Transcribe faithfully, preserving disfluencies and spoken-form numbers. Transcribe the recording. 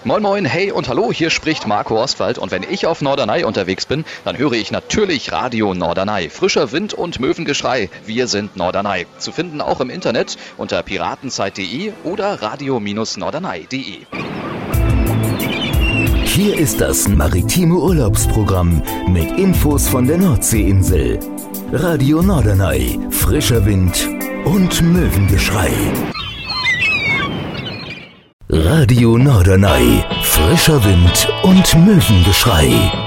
Moin moin, hey und hallo, hier spricht Marco Ostwald und wenn ich auf Norderney unterwegs bin, dann höre ich natürlich Radio Norderney. Frischer Wind und Möwengeschrei, wir sind Norderney. Zu finden auch im Internet unter piratenzeit punkt de oder radio norderney punkt de. Hier ist das maritime Urlaubsprogramm mit Infos von der Nordseeinsel. Radio Norderney, frischer Wind und Möwengeschrei. Radio Norderney, frischer Wind und Möwengeschrei.